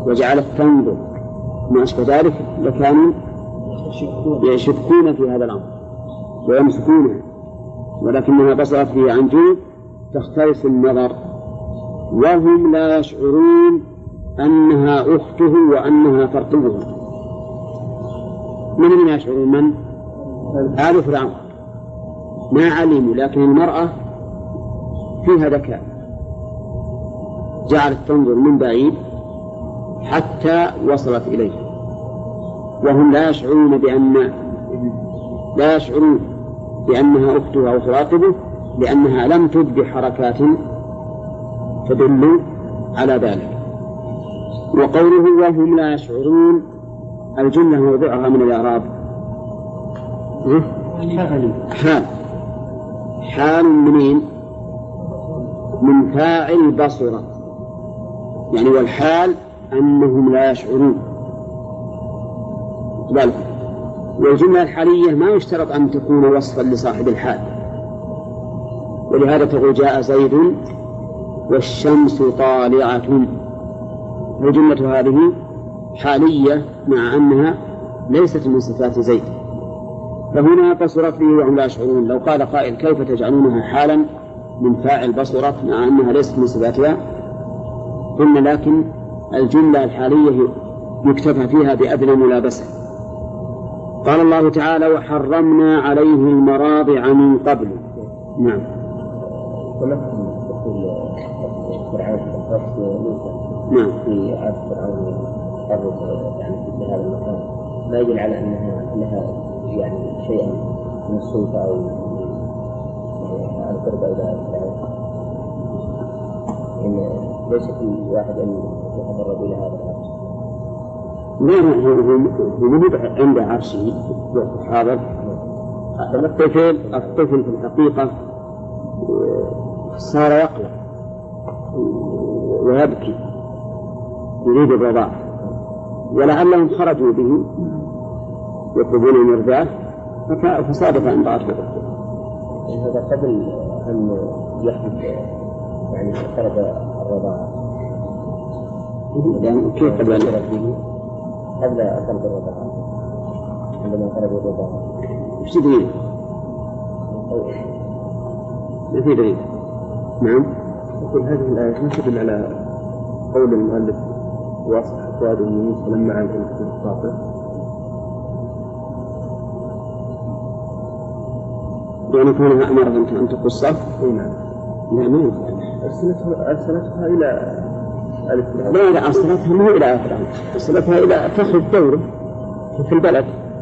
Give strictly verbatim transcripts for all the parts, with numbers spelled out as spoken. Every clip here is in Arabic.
وجعلت تنظر ما أشبه ذلك لكانوا يشكون في هذا الأمر ويمسكونه، ولكنها بصرت فيه عن جنب تختلس النظر، وهم لا يشعرون أنها أخته وأنها ترقبه. من من يشعرون؟ من؟ آل فرعون ما علموا، لكن المرأة فيها ذكاء، جعلت تنظر من بعيد حتى وصلت إليه، وهم لا يشعرون بأن لا يشعرون بأنها أختها أو تراقبه، لأنها لم تبدي حركات تدل على ذلك. وقوله وهم لا يشعرون الجملة موضعها من الإعراب حال حال منين؟ من فاعل بصرة، يعني والحال أنهم لا يشعرون. والجملة الحالية ما يشترط أن تكون وصفا لصاحب الحال، ولهذا تقول جاء زيد والشمس طالعة، الجملة هذه حالية مع أنها ليست من صفات زيد، فهنا بصرت به وهم لا يشعرون. لو قال قائل كيف تجعلونها حالا من فاعل بصرت مع أنها ليست من صفاتها؟ قلنا لكن الجملة الحالية يكتفى فيها بأدنى ملابسة. قال الله تعالى وحرمنا عليه المراضع من قبل. نعم. نعم. في عهد فرعون قرب يعني في هذا المكان لا يدل على أنها لها يعني شيئا من السلطة أو القرب إلى فرعون، إن ليس في واحد أن يتقرب إلى هذا العرش. لا، هو موجود عند عرشه حاضر. الطفل الطفل في الحقيقة صار يقلق ويبكي يريد الرضاعة، ولعلهم خرجوا به يطلبون المرضعة فصادف أن رأته. هذا قبل أن يحدث يعني قرب الرضاعة، يعني كيف قبل أن به قبل قرب الرضاعة عندما قرب الرضاعة ايش تدري؟ ما في دليل. نعم. يقول هذه الآية ما تدل على قول المؤلف وأصبحت واد يونس فلما عاد في الخاطئ، يعني كونها أمرت أن تقصه؟ نعم. لا ما ينفع. أرسلتها إلى لا لا أرسلتها مو إلى فرعون، أرسلتها إلى تخرج دوره في البلد.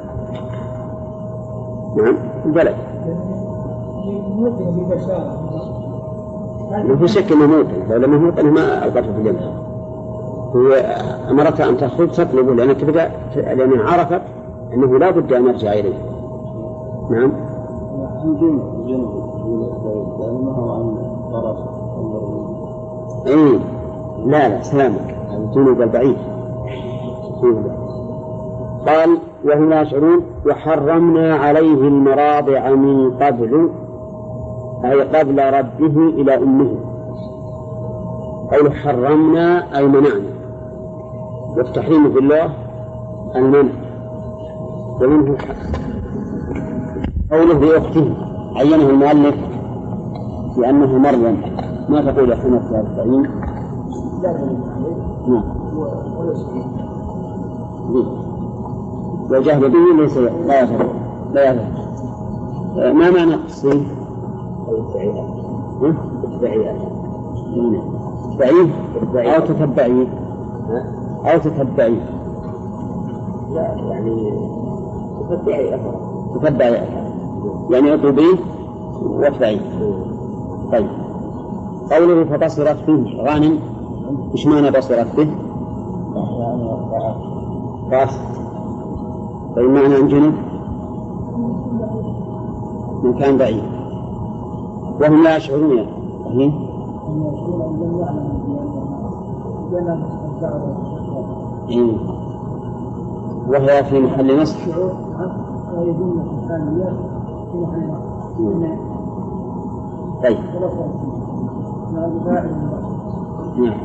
نعم في البلد. ما في شك انه موطن، لو لم يموطن ما ألقته في الجنة. هو أمرتها أن تخرج تطلبه لأن تبدأ لأن عرفت أنه لا بد أن يرجع إليه. نعم. إيه لا لا سلامك جنوب البعيد. قال وهم لا يشعرون وحرمنا عليه المراضع من قبل، أي قبل رده إلى أمه. قوله حرمنا أي منعنا، والتحريم في الله المنع، ومنه قوله بأخته عينه المؤلف لأنه مريم. ما تقول يا حمد في التعيين؟ نعم. وجهل به ليس لا يفعل لا يفعل. ما معنى قصي؟ تتبعيه أو تتبعيه أو تتبعيه لا يعني تتبعي أثر تتبعي أثر يعني اطلبيه واتبعيه. طيب قوله فبصرت فيه غانم إيش معنى بصرت به؟ قاصد. طيب معنى عن جنب من كان بعيد وهم لا يشعرون يعني إيه. وهي في محل نصب. طيب نعم.